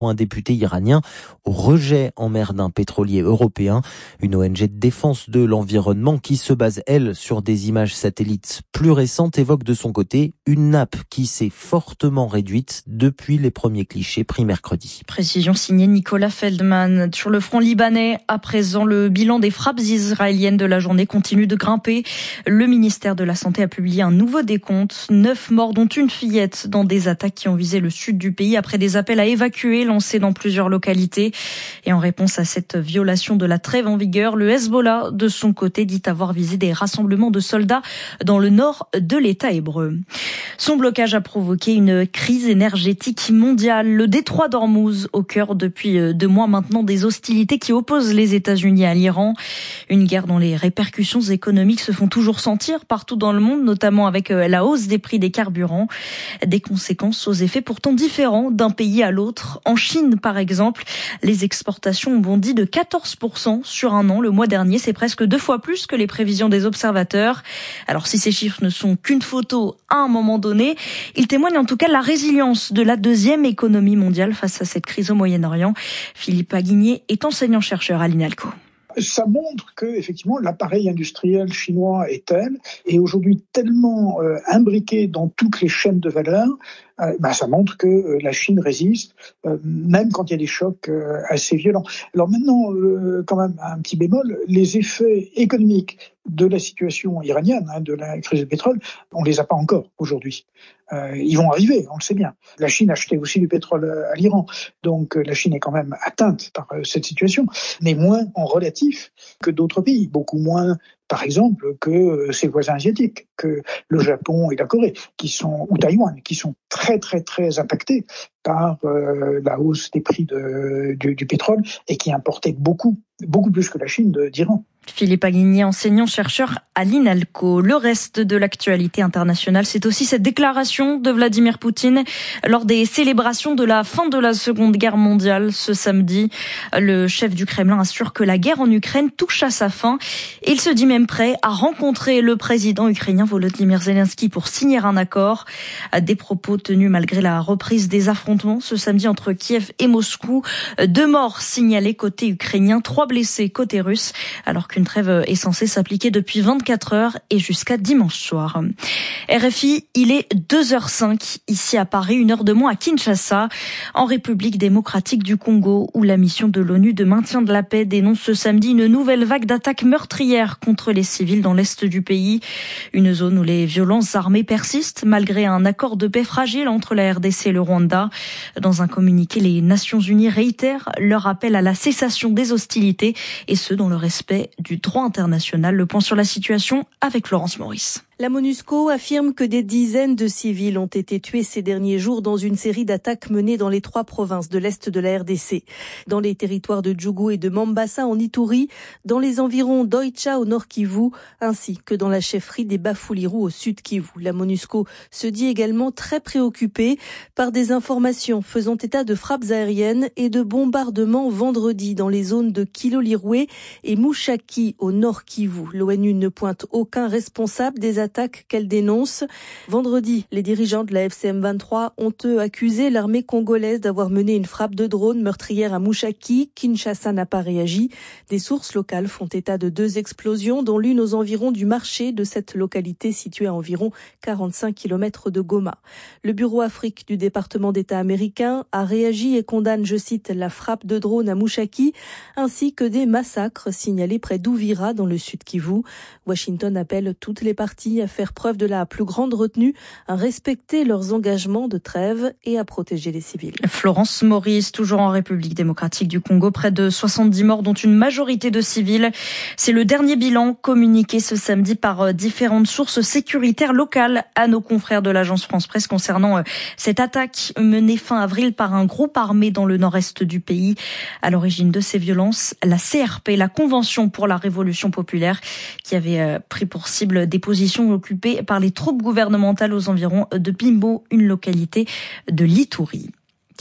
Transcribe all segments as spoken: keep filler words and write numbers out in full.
un député iranien au rejet en mer d'un pétrolier européen. Une O N G de défense de l'environnement qui se base, elle, sur des images satellites plus récentes, évoque de son côté une nappe qui s'est fortement réduite depuis les premiers clichés pris mercredi. Précision signée Nicolas Feldman. Sur le front libanais, à présent, le bilan des frappes israéliennes de la journée continue de grimper. Le ministère de la Santé a publié un nouveau décompte. Neuf morts, dont une fillette, dans des attaques qui ont visé le sud du pays après des appels à évacuer lancés dans plusieurs localités. Et en réponse à cette violation de la trêve en vigueur, le Hezbollah, de son côté, dit avoir visé des rassemblements de soldats dans le nord de l'État hébreu. Son blocage a provoqué une crise énergétique mondiale. Le détroit d'Ormuz, au cœur depuis deux mois maintenant des hostilités qui opposent les États-Unis à l'Iran. Une guerre dont les répercussions économiques se font toujours sentir partout dans le monde, notamment avec la hausse des prix des carburants. Des conséquences aux effets pourtant différents d'un pays à l'autre. En Chine, par exemple, les exportations ont bondi de quatorze pour cent sur un an le mois dernier. C'est presque deux fois plus que les prévisions des observateurs. Alors si ces chiffres ne sont qu'une photo à un moment donné, ils témoignent en tout cas de la résilience de la deuxième économie mondiale face à cette crise au Moyen-Orient. Philippe Aguigné est enseignant-chercheur à l'INALCO. Ça montre que effectivement l'appareil industriel chinois est tel et aujourd'hui tellement euh, imbriqué dans toutes les chaînes de valeur, euh, bah, ça montre que euh, la Chine résiste, euh, même quand il y a des chocs euh, assez violents. Alors maintenant, euh, quand même un petit bémol, les effets économiques de la situation iranienne, hein, de la crise du pétrole, on les a pas encore aujourd'hui. Euh, ils vont arriver, on le sait bien. La Chine achetait aussi du pétrole à l'Iran, donc euh, la Chine est quand même atteinte par euh, cette situation, mais moins en relatif que d'autres pays, beaucoup moins, par exemple, que euh, ses voisins asiatiques, que le Japon et la Corée, qui sont ou Taïwan, qui sont très très très impactés par euh, la hausse des prix de, du, du pétrole et qui importaient beaucoup, beaucoup plus que la Chine de, d'Iran. Philippe Aguigné, enseignant-chercheur à l'INALCO. Le reste de l'actualité internationale, c'est aussi cette déclaration de Vladimir Poutine lors des célébrations de la fin de la Seconde Guerre mondiale ce samedi. Le chef du Kremlin assure que la guerre en Ukraine touche à sa fin. Il se dit même prêt à rencontrer le président ukrainien Volodymyr Zelensky pour signer un accord. Des propos tenus malgré la reprise des affrontements ce samedi entre Kiev et Moscou. Deux morts signalés côté ukrainien, trois blessés côté russe, alors qu'une trêve est censée s'appliquer depuis vingt-quatre heures et jusqu'à dimanche soir. R F I, il est deux heures cinq ici à Paris, une heure de moins à Kinshasa, en République démocratique du Congo, où la mission de l'ONU de maintien de la paix dénonce ce samedi une nouvelle vague d'attaques meurtrières contre les civils dans l'est du pays. Une zone où les violences armées persistent malgré un accord de paix fragile entre la R D C et le Rwanda. Dans un communiqué, les Nations Unies réitèrent leur appel à la cessation des hostilités et ce dans le respect du droit international. Le point sur la situation avec Florence Maurice. La MONUSCO affirme que des dizaines de civils ont été tués ces derniers jours dans une série d'attaques menées dans les trois provinces de l'Est de la R D C. Dans les territoires de Djougou et de Mambasa en Ituri, dans les environs d'Oicha au nord Kivu, ainsi que dans la chefferie des Bafouliru au sud Kivu. La MONUSCO se dit également très préoccupée par des informations faisant état de frappes aériennes et de bombardements vendredi dans les zones de Kilolirwe et Mushaki au nord Kivu. L'ONU ne pointe aucun responsable des attaques qu'elle dénonce. Vendredi, les dirigeants de la F C M vingt-trois ont eux accusé l'armée congolaise d'avoir mené une frappe de drone meurtrière à Mushaki. Kinshasa n'a pas réagi. Des sources locales font état de deux explosions, dont l'une aux environs du marché de cette localité située à environ quarante-cinq kilomètres de Goma. Le bureau Afrique du département d'État américain a réagi et condamne, je cite, la frappe de drone à Mushaki, ainsi que des massacres signalés près d'Ouvira dans le sud Kivu. Washington appelle toutes les parties à faire preuve de la plus grande retenue, à respecter leurs engagements de trêve et à protéger les civils. Florence Maurice, toujours en République démocratique du Congo, près de soixante-dix morts, dont une majorité de civils. C'est le dernier bilan communiqué ce samedi par différentes sources sécuritaires locales à nos confrères de l'agence France-Presse concernant cette attaque menée fin avril par un groupe armé dans le nord-est du pays. À l'origine de ces violences, la C R P, la Convention pour la Révolution populaire, qui avait pris pour cible des positions occupées par les troupes gouvernementales aux environs de Bimbo, une localité de l'Ituri.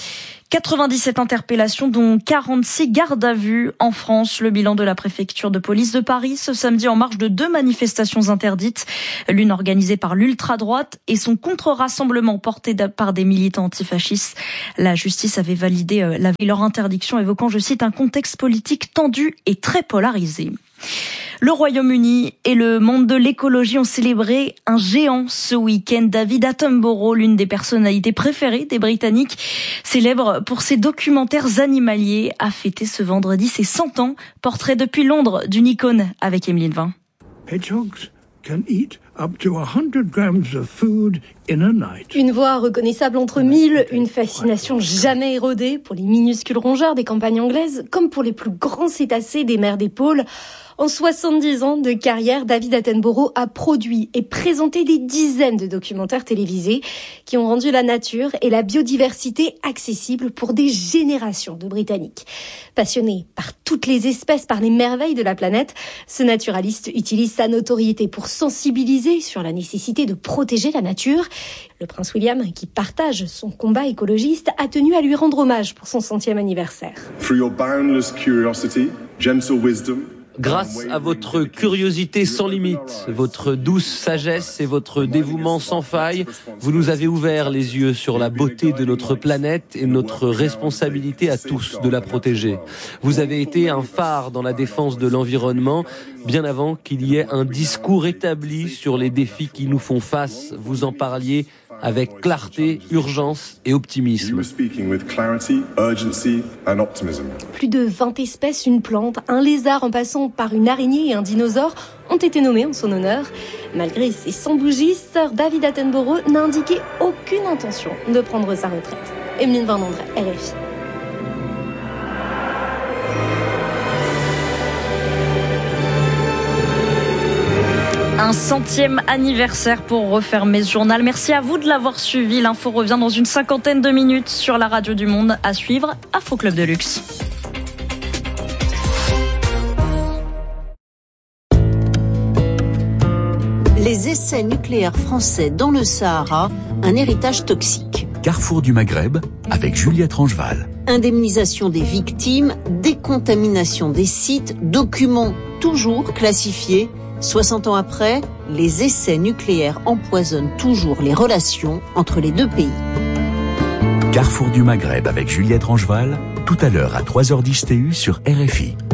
quatre-vingt-dix-sept interpellations, dont quarante-six gardes à vue en France. Le bilan de la préfecture de police de Paris ce samedi en marge de deux manifestations interdites. L'une organisée par l'ultra-droite et son contre-rassemblement porté par des militants antifascistes. La justice avait validé la, leur interdiction, évoquant, je cite, un contexte politique tendu et très polarisé. Le Royaume-Uni et le monde de l'écologie ont célébré un géant ce week-end. David Attenborough, l'une des personnalités préférées des Britanniques, célèbre pour ses documentaires animaliers, a fêté ce vendredi ses cent ans. Portrait depuis Londres d'une icône avec Emeline Vin. Hedgehogs can eat up to one hundred grams of food in a night. Une voix reconnaissable entre mille, une fascination jamais érodée pour les minuscules rongeurs des campagnes anglaises, comme pour les plus grands cétacés des mers des pôles. En soixante-dix ans de carrière, David Attenborough a produit et présenté des dizaines de documentaires télévisés qui ont rendu la nature et la biodiversité accessibles pour des générations de Britanniques. Passionné par toutes les espèces, par les merveilles de la planète, ce naturaliste utilise sa notoriété pour sensibiliser sur la nécessité de protéger la nature. Le prince William, qui partage son combat écologiste, a tenu à lui rendre hommage pour son centième anniversaire. Through your boundless curiosity, gentle wisdom, grâce à votre curiosité sans limite, votre douce sagesse et votre dévouement sans faille, vous nous avez ouvert les yeux sur la beauté de notre planète et notre responsabilité à tous de la protéger. Vous avez été un phare dans la défense de l'environnement, bien avant qu'il y ait un discours établi sur les défis qui nous font face. Vous en parliez avec clarté, urgence et optimisme. Plus de vingt espèces, une plante, un lézard en passant par une araignée et un dinosaure ont été nommés en son honneur. Malgré ses cent bougies, Sir David Attenborough n'a indiqué aucune intention de prendre sa retraite. Emeline Vin, R F I. Un centième anniversaire pour refermer ce journal. Merci à vous de l'avoir suivi. L'info revient dans une cinquantaine de minutes sur la radio du Monde. À suivre, Afro Club de Luxe. Les essais nucléaires français dans le Sahara, un héritage toxique. Carrefour du Maghreb avec Juliette Rangeval. Indemnisation des victimes, décontamination des sites, documents toujours classifiés. soixante ans après, les essais nucléaires empoisonnent toujours les relations entre les deux pays. Carrefour du Maghreb avec Juliette Rangeval, tout à l'heure à trois heures dix T U sur R F I.